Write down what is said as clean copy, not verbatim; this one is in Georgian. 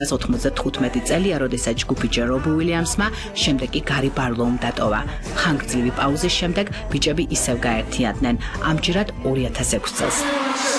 1995 წელია, როდესაც ჯგუფი რობი უილიამსმა, შემდეგ კი გარი ბარლოუმ დატოვა. ხანგრძლივი პაუზის შემდეგ ბიჭები ისევ გაერთიანდნენ, ამჯერად 2006 წელს.